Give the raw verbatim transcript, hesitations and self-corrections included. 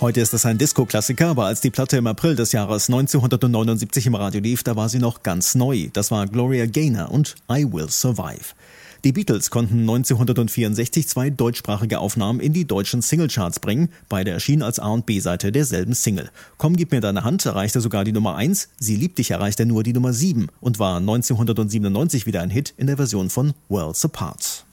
Heute ist es ein Disco-Klassiker, aber als die Platte im April des Jahres neunzehnhundertneunundsiebzig im Radio lief, da war sie noch ganz neu. Das war Gloria Gaynor und I Will Survive. Die Beatles konnten neunzehnhundertvierundsechzig zwei deutschsprachige Aufnahmen in die deutschen Singlecharts bringen. Beide erschienen als A- und B-Seite derselben Single. Komm, gib mir deine Hand erreichte sogar die Nummer eins. Sie liebt dich erreichte nur die Nummer sieben und war neunzehnhundertsiebenundneunzig wieder ein Hit in der Version von Worlds Apart.